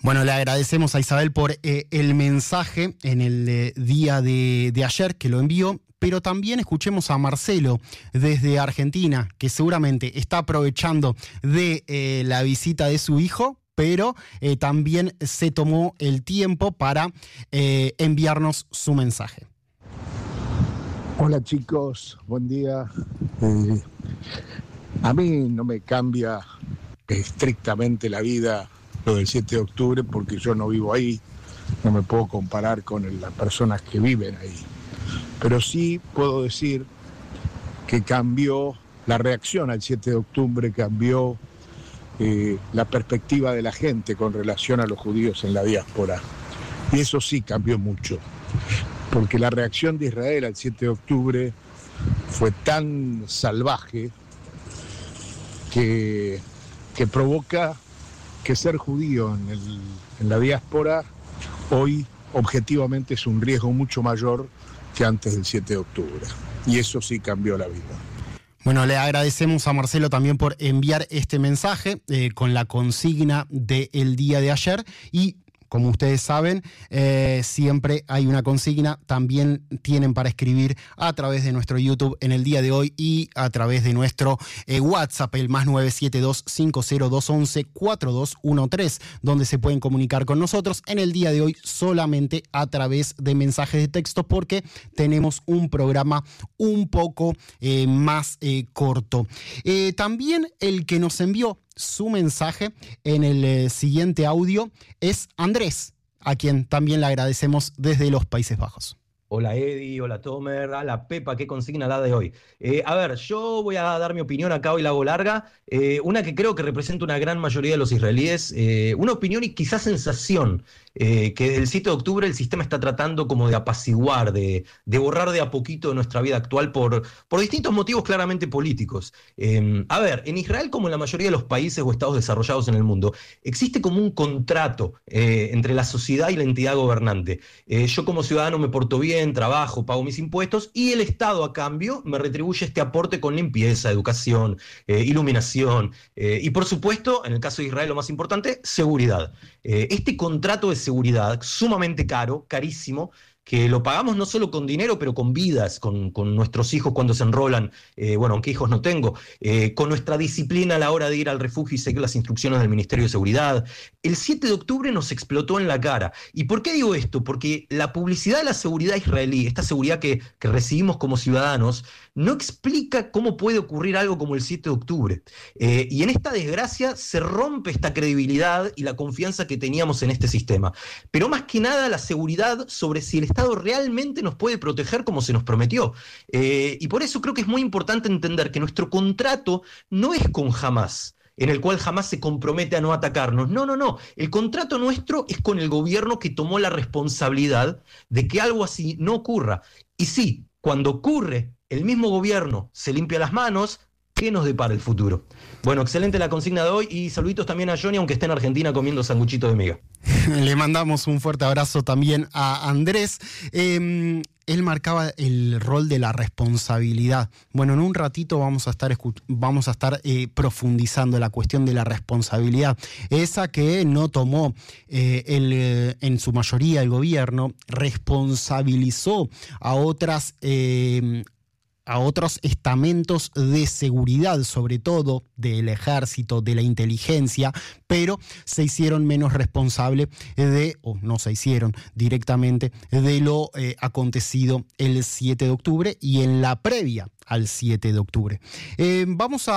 Bueno, le agradecemos a Isabel por el mensaje en el día de ayer que lo envió, pero también escuchemos a Marcelo desde Argentina, que seguramente está aprovechando de la visita de su hijo, pero también se tomó el tiempo para enviarnos su mensaje. Hola chicos, buen día. A mí no me cambia estrictamente la vida lo del 7 de octubre porque yo no vivo ahí, no me puedo comparar con las personas que viven ahí. Pero sí puedo decir que cambió la reacción al 7 de octubre, cambió la perspectiva de la gente con relación a los judíos en la diáspora. Y eso sí cambió mucho, porque la reacción de Israel al 7 de octubre fue tan salvaje que provoca que ser judío en la diáspora hoy objetivamente es un riesgo mucho mayor que antes del 7 de octubre. Y eso sí cambió la vida. Bueno, le agradecemos a Marcelo también por enviar este mensaje con la consigna del día de ayer y como ustedes saben, siempre hay una consigna, también tienen para escribir a través de nuestro YouTube en el día de hoy y a través de nuestro WhatsApp, el más 972-50211-4213, donde se pueden comunicar con nosotros en el día de hoy solamente a través de mensajes de texto porque tenemos un programa un poco más corto. También el que nos envió su mensaje en el siguiente audio es Andrés, a quien también le agradecemos desde los Países Bajos. Hola Eddie, hola Tomer, la Pepa, ¿qué consigna la de hoy? A ver, yo voy a dar mi opinión acá, hoy la hago larga, una que creo que representa una gran mayoría de los israelíes, una opinión y quizás sensación, que el 7 de octubre el sistema está tratando como de apaciguar, de borrar de a poquito de nuestra vida actual por distintos motivos claramente políticos. A ver, en Israel como en la mayoría de los países o estados desarrollados en el mundo, existe como un contrato entre la sociedad y la entidad gobernante. Yo como ciudadano me porto bien, trabajo, pago mis impuestos y el Estado a cambio me retribuye este aporte con limpieza, educación, iluminación y por supuesto, en el caso de Israel lo más importante, seguridad. Este contrato de seguridad sumamente caro, carísimo, que lo pagamos no solo con dinero, pero con vidas, con nuestros hijos cuando se enrolan, bueno, aunque hijos no tengo, con nuestra disciplina a la hora de ir al refugio y seguir las instrucciones del Ministerio de Seguridad. El 7 de octubre nos explotó en la cara. ¿Y por qué digo esto? Porque la publicidad de la seguridad israelí, esta seguridad que recibimos como ciudadanos, no explica cómo puede ocurrir algo como el 7 de octubre. Y en esta desgracia se rompe esta credibilidad y la confianza que teníamos en este sistema. Pero más que nada la seguridad sobre si el Estado realmente nos puede proteger como se nos prometió. Y por eso creo que es muy importante entender que nuestro contrato no es con Hamás, en el cual Hamás se compromete a no atacarnos. No, no, no. El contrato nuestro es con el gobierno que tomó la responsabilidad de que algo así no ocurra. Y sí, cuando ocurre, el mismo gobierno se limpia las manos. ¿Qué nos depara el futuro? Bueno, excelente la consigna de hoy y saluditos también a Johnny, aunque esté en Argentina comiendo sanguchito de miga. Le mandamos un fuerte abrazo también a Andrés. Él marcaba el rol de la responsabilidad. Bueno, en un ratito vamos a estar profundizando la cuestión de la responsabilidad. Esa que no tomó en su mayoría el gobierno, responsabilizó a otros estamentos de seguridad, sobre todo del ejército, de la inteligencia, pero se hicieron menos responsables no se hicieron directamente de lo acontecido el 7 de octubre y en la previa al 7 de octubre. Vamos a